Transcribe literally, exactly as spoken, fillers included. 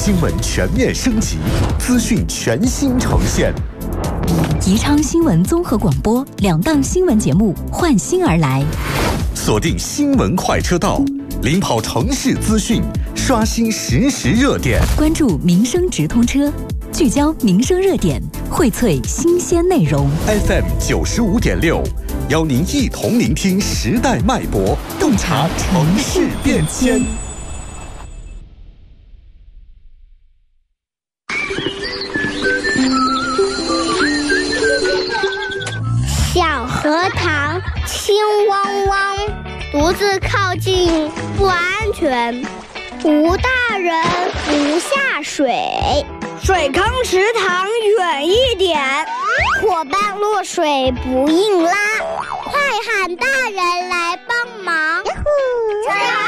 新闻全面升级，资讯全新呈现。 宜昌新闻综合广播两档新闻节目换新而来， 锁定新闻快车道，领跑城市资讯，刷新实时热点， 关注民生直通车，聚焦民生热点，荟萃新鲜内容。 F M 九十五点六，邀您一同聆听时代脉搏，洞察城市变迁。 小荷塘清汪汪，独自靠近不安全，无大人不下水， 水坑池塘远一点， 伙伴落水不硬拉，快喊大人来帮忙。